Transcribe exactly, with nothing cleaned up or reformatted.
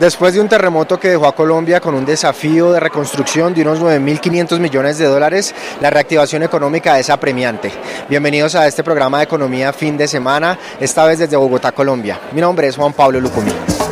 Después de un terremoto que dejó a Colombia con un desafío de reconstrucción de unos nueve mil quinientos millones de dólares, la reactivación económica es apremiante. Bienvenidos a este programa de Economía Fin de Semana, esta vez desde Bogotá, Colombia. Mi nombre es Juan Pablo Lucumí.